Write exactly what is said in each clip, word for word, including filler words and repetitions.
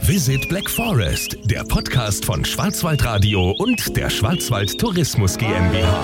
Visit Black Forest, der Podcast von Schwarzwaldradio und der Schwarzwald Tourismus GmbH.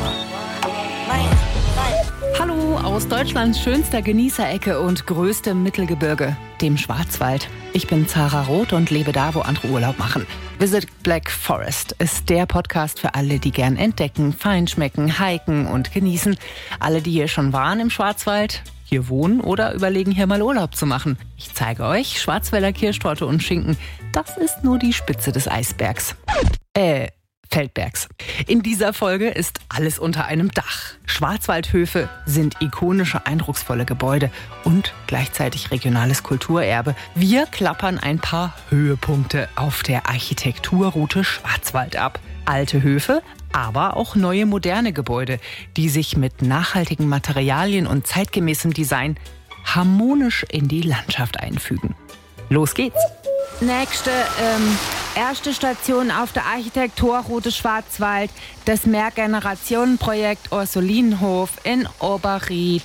Hallo aus Deutschlands schönster Genießerecke und größtem Mittelgebirge, dem Schwarzwald. Ich bin Zara Roth und lebe da, wo andere Urlaub machen. Visit Black Forest ist der Podcast für alle, die gern entdecken, feinschmecken, hiken und genießen. Alle, die hier schon waren im Schwarzwald, hier wohnen oder überlegen, hier mal Urlaub zu machen. Ich zeige euch Schwarzwälder Kirschtorte und Schinken. Das ist nur die Spitze des Eisbergs. Äh, Feldbergs. In dieser Folge ist alles unter einem Dach. Schwarzwaldhöfe sind ikonische, eindrucksvolle Gebäude und gleichzeitig regionales Kulturerbe. Wir klappern ein paar Höhepunkte auf der Architekturroute Schwarzwald ab. Alte Höfe, aber auch neue moderne Gebäude, die sich mit nachhaltigen Materialien und zeitgemäßem Design harmonisch in die Landschaft einfügen. Los geht's! Nächste, ähm, erste Station auf der Architekturroute Schwarzwald, das Mehrgenerationenprojekt Ursulinenhof in Oberried.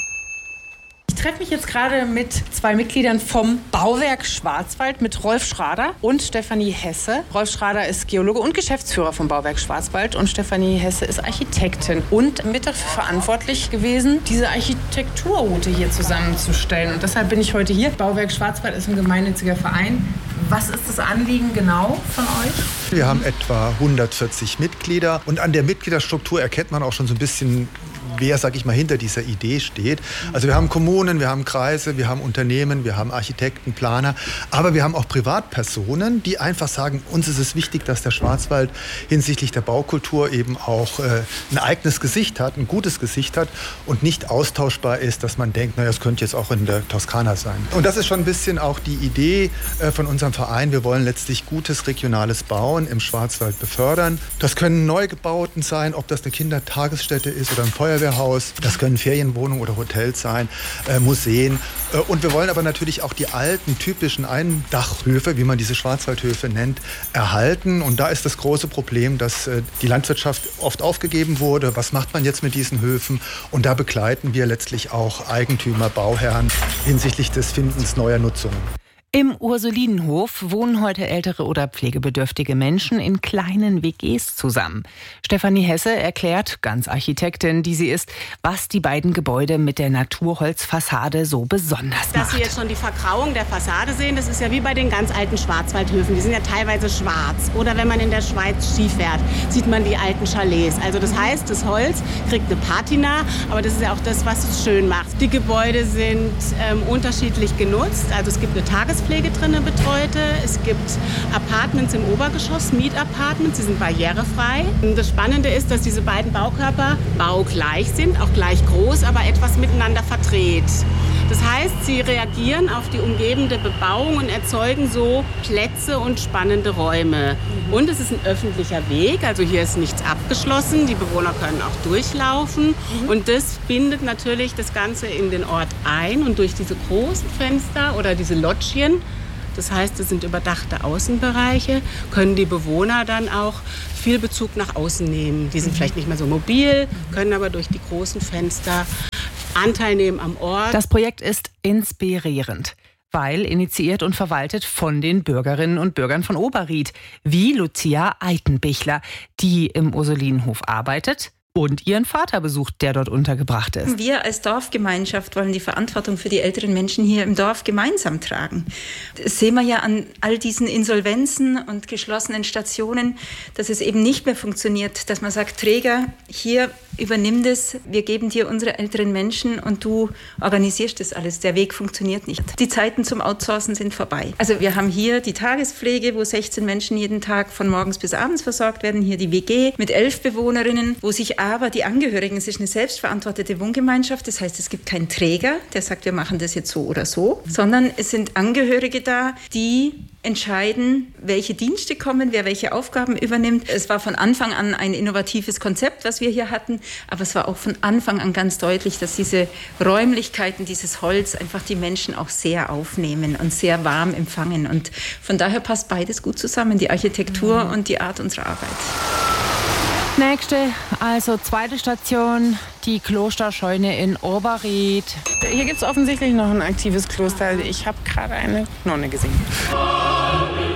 Ich treffe mich jetzt gerade mit zwei Mitgliedern vom Bauwerk Schwarzwald, mit Rolf Schrader und Stefanie Hesse. Rolf Schrader ist Geologe und Geschäftsführer vom Bauwerk Schwarzwald und Stefanie Hesse ist Architektin und mit dafür verantwortlich gewesen, diese Architekturroute hier zusammenzustellen. Und deshalb bin ich heute hier. Bauwerk Schwarzwald ist ein gemeinnütziger Verein. Was ist das Anliegen genau von euch? Wir haben etwa hundertvierzig Mitglieder und an der Mitgliederstruktur erkennt man auch schon so ein bisschen, wer, sag ich mal, hinter dieser Idee steht. Also wir haben Kommunen, wir haben Kreise, wir haben Unternehmen, wir haben Architekten, Planer, aber wir haben auch Privatpersonen, die einfach sagen, uns ist es wichtig, dass der Schwarzwald hinsichtlich der Baukultur eben auch äh, ein eigenes Gesicht hat, ein gutes Gesicht hat und nicht austauschbar ist, dass man denkt, naja, das könnte jetzt auch in der Toskana sein. Und das ist schon ein bisschen auch die Idee äh, von unserem Verein. Wir wollen letztlich gutes regionales Bauen im Schwarzwald befördern. Das können Neugebauten sein, ob das eine Kindertagesstätte ist oder ein Feuerwehrhaus. Das können Ferienwohnungen oder Hotels sein, äh, Museen. Äh, und wir wollen aber natürlich auch die alten, typischen Eindachhöfe, wie man diese Schwarzwaldhöfe nennt, erhalten. Und da ist das große Problem, dass äh, die Landwirtschaft oft aufgegeben wurde. Was macht man jetzt mit diesen Höfen? Und da begleiten wir letztlich auch Eigentümer, Bauherren hinsichtlich des Findens neuer Nutzungen. Im Ursulinenhof wohnen heute ältere oder pflegebedürftige Menschen in kleinen W Gs zusammen. Stefanie Hesse erklärt, ganz Architektin, die sie ist, was die beiden Gebäude mit der Naturholzfassade so besonders macht. Dass Sie jetzt schon die Vergrauung der Fassade sehen, das ist ja wie bei den ganz alten Schwarzwaldhöfen. Die sind ja teilweise schwarz. Oder wenn man in der Schweiz Ski fährt, sieht man die alten Chalets. Also das heißt, das Holz kriegt eine Patina, aber das ist ja auch das, was es schön macht. Die Gebäude sind ähm, unterschiedlich genutzt. Also es gibt eine Tagespflege drinne betreute. Es gibt Apartments im Obergeschoss, Mietapartments, die sind barrierefrei. Das Spannende ist, dass diese beiden Baukörper baugleich sind, auch gleich groß, aber etwas miteinander verdreht. Das heißt, sie reagieren auf die umgebende Bebauung und erzeugen so Plätze und spannende Räume. Und es ist ein öffentlicher Weg, also hier ist nichts abgeschlossen, die Bewohner können auch durchlaufen. Und das bindet natürlich das Ganze in den Ort ein und durch diese großen Fenster oder diese Loggien, das heißt, es sind überdachte Außenbereiche, können die Bewohner dann auch viel Bezug nach außen nehmen. Die sind vielleicht nicht mehr so mobil, können aber durch die großen Fenster Anteil nehmen am Ort. Das Projekt ist inspirierend, weil initiiert und verwaltet von den Bürgerinnen und Bürgern von Oberried, wie Lucia Eitenbichler, die im Ursulinenhof arbeitet und ihren Vater besucht, der dort untergebracht ist. Wir als Dorfgemeinschaft wollen die Verantwortung für die älteren Menschen hier im Dorf gemeinsam tragen. Das sehen wir ja an all diesen Insolvenzen und geschlossenen Stationen, dass es eben nicht mehr funktioniert, dass man sagt, Träger, hier übernimm das, wir geben dir unsere älteren Menschen und du organisierst das alles. Der Weg funktioniert nicht. Die Zeiten zum Outsourcen sind vorbei. Also wir haben hier die Tagespflege, wo sechzehn Menschen jeden Tag von morgens bis abends versorgt werden. Hier die W G mit elf Bewohnerinnen, wo sich aber die Angehörigen, es ist eine selbstverantwortete Wohngemeinschaft. Das heißt, es gibt keinen Träger, der sagt, wir machen das jetzt so oder so, sondern es sind Angehörige da, die entscheiden, welche Dienste kommen, wer welche Aufgaben übernimmt. Es war von Anfang an ein innovatives Konzept, was wir hier hatten, aber es war auch von Anfang an ganz deutlich, dass diese Räumlichkeiten, dieses Holz einfach die Menschen auch sehr aufnehmen und sehr warm empfangen. Und von daher passt beides gut zusammen, die Architektur mhm. und die Art unserer Arbeit. Nächste, also zweite Station, die Klosterscheune in Oberried. Hier gibt es offensichtlich noch ein aktives Kloster. Ich habe gerade eine Nonne gesehen.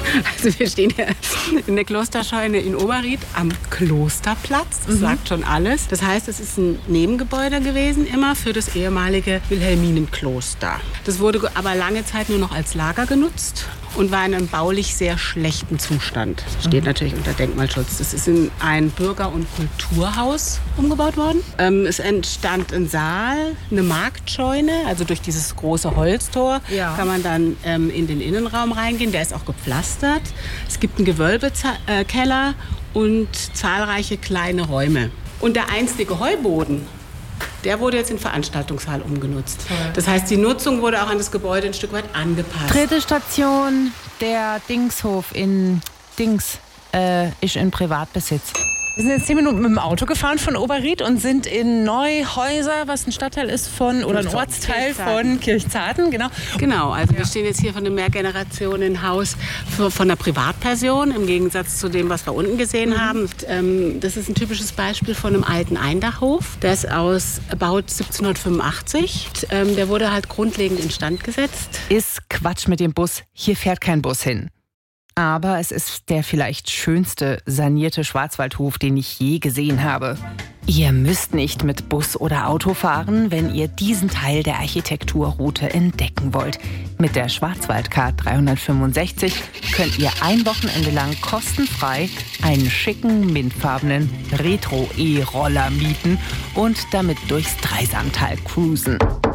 Also wir stehen hier in der Klosterscheune in Oberried am Klosterplatz. Das mhm. sagt schon alles. Das heißt, es ist ein Nebengebäude gewesen, immer für das ehemalige Wilhelminenkloster. Das wurde aber lange Zeit nur noch als Lager genutzt und war in einem baulich sehr schlechten Zustand. Das steht mhm. natürlich unter Denkmalschutz. Das ist in ein Bürger- und Kulturhaus umgebaut worden. Ähm, es entstand ein Saal, eine Marktscheune, also durch dieses große Holztor ja. kann man dann ähm, in den Innenraum reingehen. Der ist auch gepflastert. Es gibt einen Gewölbekeller und zahlreiche kleine Räume. Und der einstige Heuboden, der wurde jetzt in Veranstaltungssaal umgenutzt. Das heißt, die Nutzung wurde auch an das Gebäude ein Stück weit angepasst. Dritte Station, der Dingshof in Dings, äh, ist in Privatbesitz. Wir sind jetzt zehn Minuten mit dem Auto gefahren von Oberried und sind in Neuhäuser, was ein Stadtteil ist von, oder ein Ortsteil von Kirchzarten. Genau, genau also ja. wir stehen jetzt hier von einem Mehrgenerationenhaus für, von einer Privatperson, im Gegensatz zu dem, was wir unten gesehen mhm. haben. Und, ähm, das ist ein typisches Beispiel von einem alten Eindachhof. Der ist aus about siebzehnhundertfünfundachtzig. Und, ähm, der wurde halt grundlegend instand gesetzt. Ist Quatsch mit dem Bus. Hier fährt kein Bus hin. Aber es ist der vielleicht schönste sanierte Schwarzwaldhof, den ich je gesehen habe. Ihr müsst nicht mit Bus oder Auto fahren, wenn ihr diesen Teil der Architekturroute entdecken wollt. Mit der Schwarzwaldcard dreihundertfünfundsechzig könnt ihr ein Wochenende lang kostenfrei einen schicken, mintfarbenen Retro-E-Roller mieten und damit durchs Dreisamtal cruisen.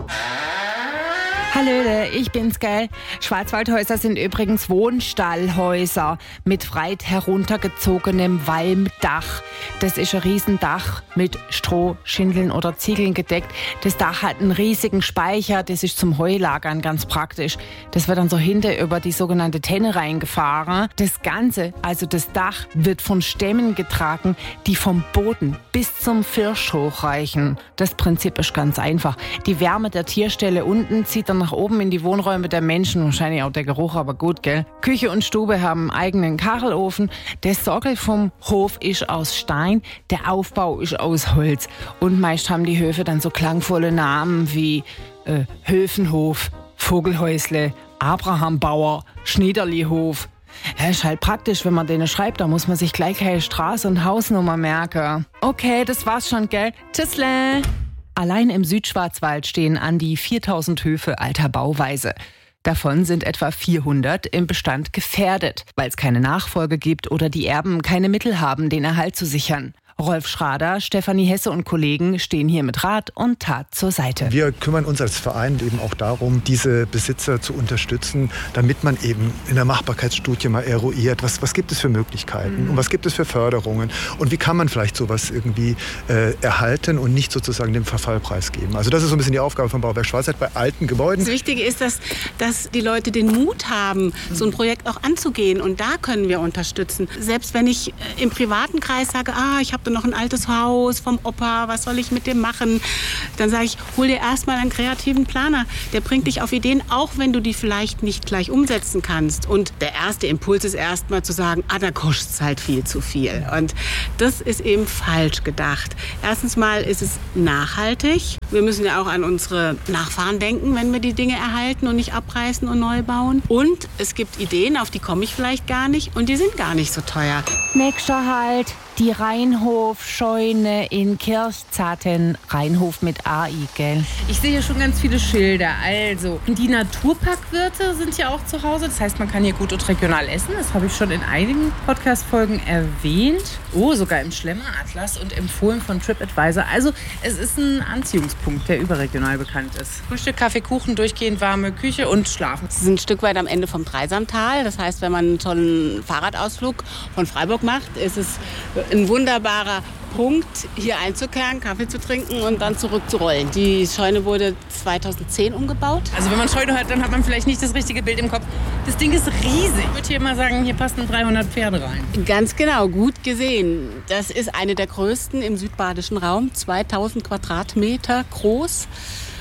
Hallöle, ich bin's, gell? Schwarzwaldhäuser sind übrigens Wohnstallhäuser mit weit heruntergezogenem Walmdach. Das ist ein Riesendach mit Stroh, Schindeln oder Ziegeln gedeckt. Das Dach hat einen riesigen Speicher, das ist zum Heulagern ganz praktisch. Das wird dann so hinter über die sogenannte Tenne reingefahren. Das Ganze, also das Dach, wird von Stämmen getragen, die vom Boden bis zum Firsch hochreichen. Das Prinzip ist ganz einfach. Die Wärme der Tierställe unten zieht dann nach oben in die Wohnräume der Menschen. Wahrscheinlich auch der Geruch, aber gut, gell? Küche und Stube haben einen eigenen Kachelofen. Der Sockel vom Hof ist aus Stein, der Aufbau ist aus Holz. Und meist haben die Höfe dann so klangvolle Namen wie äh, Höfenhof, Vogelhäusle, Abrahambauer, Schniederlihof. Ja, ist halt praktisch, wenn man denen schreibt, da muss man sich gleich keine Straße und Hausnummer merken. Okay, das war's schon, gell? Tschüssle! Allein im Südschwarzwald stehen an die viertausend Höfe alter Bauweise. Davon sind etwa vierhundert im Bestand gefährdet, weil es keine Nachfolge gibt oder die Erben keine Mittel haben, den Erhalt zu sichern. Rolf Schrader, Stefanie Hesse und Kollegen stehen hier mit Rat und Tat zur Seite. Wir kümmern uns als Verein eben auch darum, diese Besitzer zu unterstützen, damit man eben in der Machbarkeitsstudie mal eruiert, was, was gibt es für Möglichkeiten mhm. und was gibt es für Förderungen und wie kann man vielleicht sowas irgendwie äh, erhalten und nicht sozusagen dem Verfall preisgeben. Also das ist so ein bisschen die Aufgabe von Bauwerk Schwarzwald bei alten Gebäuden. Das Wichtige ist, dass, dass die Leute den Mut haben, so ein Projekt auch anzugehen und da können wir unterstützen. Selbst wenn ich im privaten Kreis sage, ah, ich habe noch ein altes Haus vom Opa, was soll ich mit dem machen? Dann sage ich, hol dir erstmal einen kreativen Planer. Der bringt dich auf Ideen, auch wenn du die vielleicht nicht gleich umsetzen kannst. Und der erste Impuls ist erstmal zu sagen, ah, da kostet es halt viel zu viel. Und das ist eben falsch gedacht. Erstens mal ist es nachhaltig. Wir müssen ja auch an unsere Nachfahren denken, wenn wir die Dinge erhalten und nicht abreißen und neu bauen. Und es gibt Ideen, auf die komme ich vielleicht gar nicht und die sind gar nicht so teuer. Nächster Halt. Die Rheinhof-Scheune in Kirchzarten. Rheinhof mit A I, gell? Ich sehe hier schon ganz viele Schilder. Also, die Naturparkwirte sind ja auch zu Hause. Das heißt, man kann hier gut und regional essen. Das habe ich schon in einigen Podcast-Folgen erwähnt. Oh, sogar im Schlemmeratlas und empfohlen von TripAdvisor. Also, es ist ein Anziehungspunkt, der überregional bekannt ist. Frühstück, Kaffee, Kuchen, durchgehend warme Küche und Schlafen. Es ist ein Stück weit am Ende vom Dreisamtal. Das heißt, wenn man einen tollen Fahrradausflug von Freiburg macht, ist es ein wunderbarer Punkt, hier einzukehren, Kaffee zu trinken und dann zurückzurollen. Die Scheune wurde zweitausendzehn umgebaut. Also wenn man Scheune hört, dann hat man vielleicht nicht das richtige Bild im Kopf. Das Ding ist riesig. Ich würde hier mal sagen, hier passen dreihundert Pferde rein. Ganz genau, gut gesehen. Das ist eine der größten im südbadischen Raum, zweitausend Quadratmeter groß.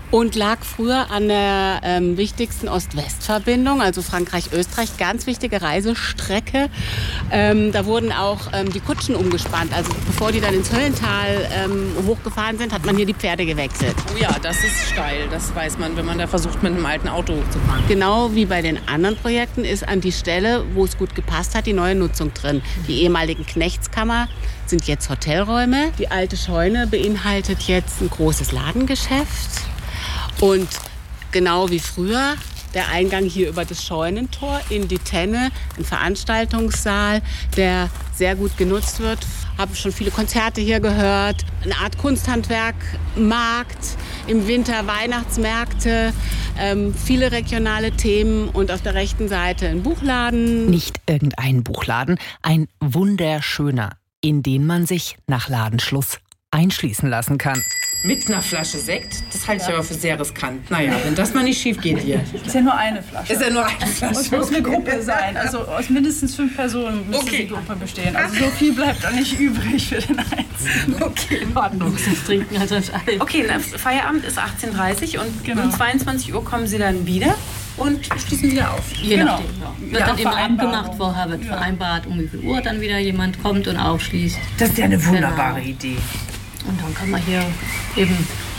und lag früher an der ähm, wichtigsten Ost-West-Verbindung, also Frankreich-Österreich, ganz wichtige Reisestrecke. Ähm, da wurden auch ähm, die Kutschen umgespannt. Also bevor die dann ins Höllental ähm, hochgefahren sind, hat man hier die Pferde gewechselt. Oh ja, das ist steil, das weiß man, wenn man da versucht, mit einem alten Auto hochzufahren. Genau wie bei den anderen Projekten ist an die Stelle, wo es gut gepasst hat, die neue Nutzung drin. Die ehemaligen Knechtskammer sind jetzt Hotelräume. Die alte Scheune beinhaltet jetzt ein großes Ladengeschäft. Und genau wie früher, der Eingang hier über das Scheunentor in die Tenne, ein Veranstaltungssaal, der sehr gut genutzt wird. Habe schon viele Konzerte hier gehört, eine Art Kunsthandwerkmarkt, im Winter Weihnachtsmärkte, ähm, viele regionale Themen und auf der rechten Seite ein Buchladen. Nicht irgendein Buchladen, ein wunderschöner, in den man sich nach Ladenschluss einschließen lassen kann. Mit einer Flasche Sekt, das halte ich aber für sehr riskant. Naja, wenn das mal nicht schief geht hier. Ist ja nur eine Flasche. Ist ja nur eine Flasche. Es muss eine Gruppe sein. Also aus mindestens fünf Personen müsste okay. die Gruppe bestehen. Also so viel bleibt da nicht übrig für den Einzelnen. Okay, in Ordnung. Ich muss nicht trinken, also Alter. Okay, na, Feierabend ist achtzehn Uhr dreißig und genau. um zweiundzwanzig Uhr kommen Sie dann wieder und schließen wieder auf. Je genau. nachdem. Ja. Wird Ja, dann eben abgemacht, vorher wird ja. vereinbart, um wie viel Uhr dann wieder jemand kommt und aufschließt. Das ist ja eine wunderbare genau. Idee. Und dann kann man hier eben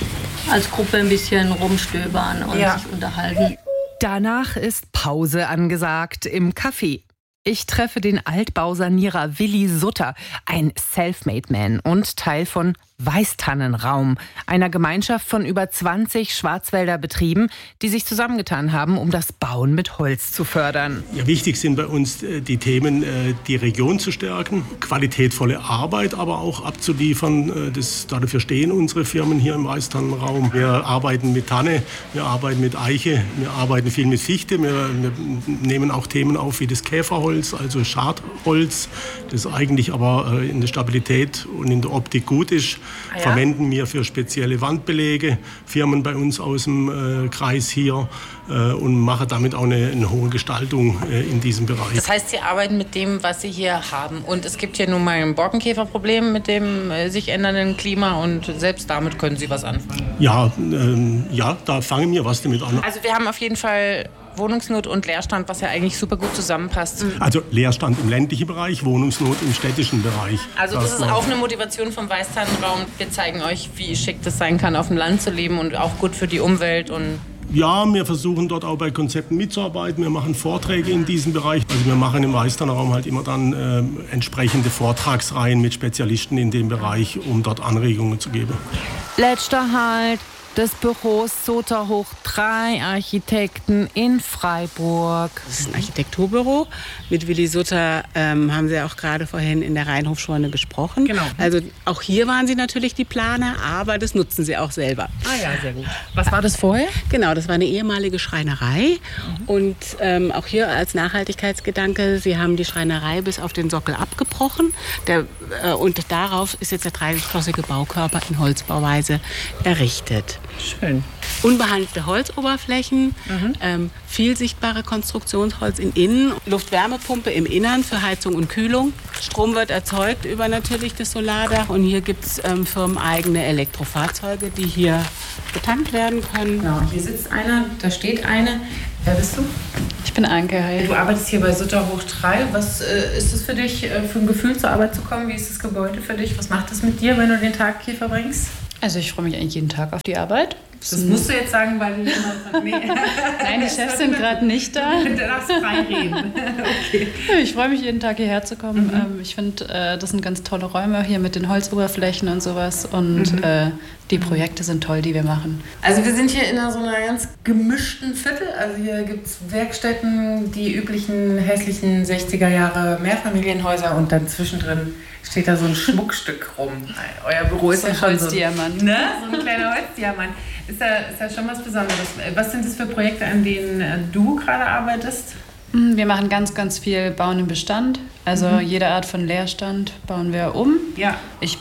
als Gruppe ein bisschen rumstöbern und ja. sich unterhalten. Danach ist Pause angesagt im Café. Ich treffe den Altbausanierer Willi Sutter, ein Selfmade-Man und Teil von Weißtannenraum, einer Gemeinschaft von über zwanzig Schwarzwälder Betrieben, die sich zusammengetan haben, um das Bauen mit Holz zu fördern. Ja, wichtig sind bei uns die Themen, die Region zu stärken, qualitätvolle Arbeit aber auch abzuliefern. Das, dafür stehen unsere Firmen hier im Weißtannenraum. Wir arbeiten mit Tanne, wir arbeiten mit Eiche, wir arbeiten viel mit Fichte. Wir, wir nehmen auch Themen auf wie das Käferholz, also Schadholz, das eigentlich aber in der Stabilität und in der Optik gut ist. Ah ja? Verwenden wir für spezielle Wandbelege, Firmen bei uns aus dem äh, Kreis hier äh, und machen damit auch eine, eine hohe Gestaltung äh, in diesem Bereich. Das heißt, Sie arbeiten mit dem, was Sie hier haben. Und es gibt hier nun mal ein Borkenkäferproblem mit dem äh, sich ändernden Klima und selbst damit können Sie was anfangen. Ja, ähm, ja, da fangen wir was damit an. Also wir haben auf jeden Fall Wohnungsnot und Leerstand, was ja eigentlich super gut zusammenpasst. Also Leerstand im ländlichen Bereich, Wohnungsnot im städtischen Bereich. Also das ist auch eine Motivation vom Weißtannenraum. Wir zeigen euch, wie schick das sein kann, auf dem Land zu leben und auch gut für die Umwelt. Und ja, wir versuchen dort auch bei Konzepten mitzuarbeiten. Wir machen Vorträge in diesem Bereich. Also wir machen im Weißtannenraum halt immer dann äh, entsprechende Vortragsreihen mit Spezialisten in dem Bereich, um dort Anregungen zu geben. Letzter Halt des Büros Sutter Hoch drei Architekten in Freiburg. Das ist ein Architekturbüro. Mit Willi Sutter ähm, haben Sie auch gerade vorhin in der Rheinhofscheune gesprochen. Genau. Also auch hier waren Sie natürlich die Planer, aber das nutzen Sie auch selber. Ah ja, sehr gut. Was war das vorher? Genau, das war eine ehemalige Schreinerei. Mhm. Und ähm, auch hier als Nachhaltigkeitsgedanke, Sie haben die Schreinerei bis auf den Sockel abgebrochen. Der, äh, und darauf ist jetzt der dreigeschossige Baukörper in Holzbauweise errichtet. Schön. Unbehandelte Holzoberflächen, mhm. ähm, viel sichtbare Konstruktionsholz in Innen, Luft-Wärmepumpe im Innern für Heizung und Kühlung. Strom wird erzeugt über natürlich das Solardach und hier gibt es ähm, firmeneigene Elektrofahrzeuge, die hier betankt werden können. Genau, hier sitzt einer, da steht eine. Wer bist du? Ich bin Anke. Hi. Du arbeitest hier bei Sutter Hoch drei. Was äh, ist das für dich, äh, für ein Gefühl zur Arbeit zu kommen? Wie ist das Gebäude für dich? Was macht das mit dir, wenn du den Tag hier verbringst? Also ich freue mich eigentlich jeden Tag auf die Arbeit. Das musst du jetzt sagen, weil du jemand sagt, nee. Nein, die Chefs sind gerade nicht da. Du darfst frei reden. Okay. Ich freue mich, jeden Tag hierher zu kommen. Mhm. Ähm, ich finde, äh, das sind ganz tolle Räume hier mit den Holzoberflächen und sowas. Und mhm. äh, die Projekte sind toll, die wir machen. Also wir sind hier in einer, so einer ganz gemischten Viertel. Also hier gibt es Werkstätten, die üblichen hässlichen sechziger Jahre Mehrfamilienhäuser und dann zwischendrin steht da so ein Schmuckstück rum. Euer Büro ist so ja schon Holzdiamant. So, ne? So ein kleiner Holzdiamant. Ist ja, ist ja schon was Besonderes. Was sind das für Projekte, an denen du gerade arbeitest? Wir machen ganz, ganz viel Bauen im Bestand. Also mhm. jede Art von Leerstand bauen wir um. Ja. Ich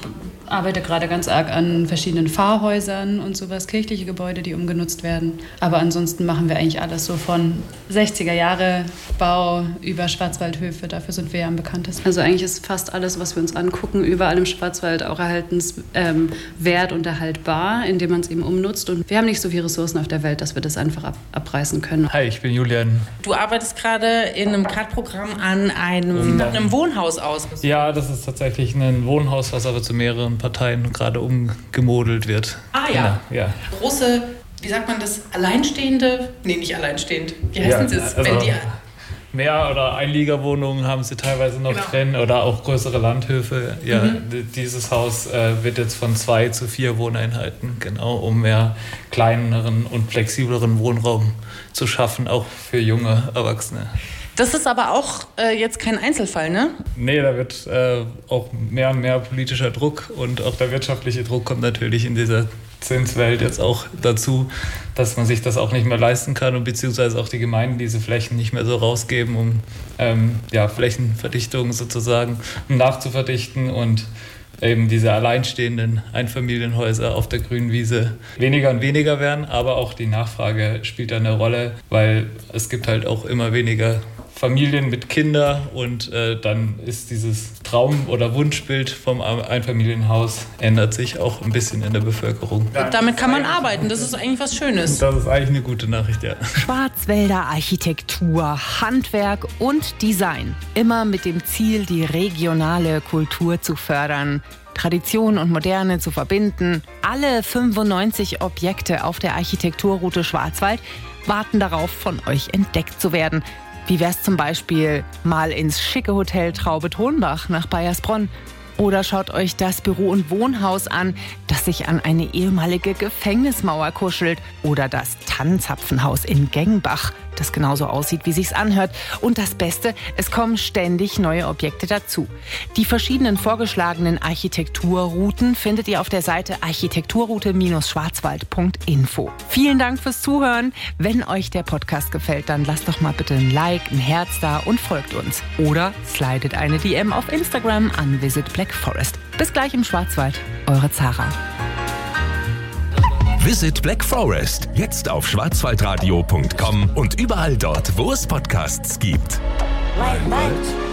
arbeite gerade ganz arg an verschiedenen Pfarrhäusern und sowas, kirchliche Gebäude, die umgenutzt werden. Aber ansonsten machen wir eigentlich alles so von sechziger Jahre Bau über Schwarzwaldhöfe. Dafür sind wir ja am bekanntesten. Also eigentlich ist fast alles, was wir uns angucken, überall im Schwarzwald auch erhaltenswert ähm, und erhaltbar, indem man es eben umnutzt. Und wir haben nicht so viele Ressourcen auf der Welt, dass wir das einfach ab, abreißen können. Hi, ich bin Julian. Du arbeitest gerade in einem K A D-Programm an einem, um, einem Wohnhaus aus. Ja, das ist tatsächlich ein Wohnhaus, was aber zu mehreren Parteien gerade umgemodelt wird. Ah ja. ja. ja. Große, wie sagt man das, alleinstehende? Nee, nicht alleinstehend. Wie heißen ja, sie es? Also Wenn die Mehr- oder Einliegerwohnungen haben sie teilweise noch genau. drin oder auch größere Landhöfe. Ja, mhm. Dieses Haus äh, wird jetzt von zwei zu vier Wohneinheiten, genau, um mehr kleineren und flexibleren Wohnraum zu schaffen, auch für junge Erwachsene. Das ist aber auch äh, jetzt kein Einzelfall, ne? Nee, da wird äh, auch mehr und mehr politischer Druck und auch der wirtschaftliche Druck kommt natürlich in dieser Zinswelt jetzt auch dazu, dass man sich das auch nicht mehr leisten kann und beziehungsweise auch die Gemeinden diese Flächen nicht mehr so rausgeben, um ähm, ja, Flächenverdichtung sozusagen nachzuverdichten und eben diese alleinstehenden Einfamilienhäuser auf der grünen Wiese weniger und weniger werden, aber auch die Nachfrage spielt eine Rolle, weil es gibt halt auch immer weniger Familien mit Kindern und äh, dann ist dieses Traum- oder Wunschbild vom Einfamilienhaus ändert sich auch ein bisschen in der Bevölkerung. Und damit kann man arbeiten, das ist eigentlich was Schönes. Das ist eigentlich eine gute Nachricht, ja. Schwarzwälder Architektur, Handwerk und Design. Immer mit dem Ziel, die regionale Kultur zu fördern. Tradition und Moderne zu verbinden. Alle fünfundneunzig Objekte auf der Architekturroute Schwarzwald warten darauf, von euch entdeckt zu werden. Wie wär's zum Beispiel mal ins schicke Hotel Traube-Tonbach nach Baiersbronn? Oder schaut euch das Büro- und Wohnhaus an, das sich an eine ehemalige Gefängnismauer kuschelt. Oder das Tannenzapfenhaus in Gengbach, das genauso aussieht, wie sich's anhört. Und das Beste, es kommen ständig neue Objekte dazu. Die verschiedenen vorgeschlagenen Architekturrouten findet ihr auf der Seite architekturroute schwarzwald punkt info. Vielen Dank fürs Zuhören. Wenn euch der Podcast gefällt, dann lasst doch mal bitte ein Like, ein Herz da und folgt uns. Oder slidet eine D M auf Instagram an Visit Black Forest. Bis gleich im Schwarzwald. Eure Zara. Visit Black Forest. Jetzt auf schwarzwaldradio punkt com und überall dort, wo es Podcasts gibt. Wald, Wald.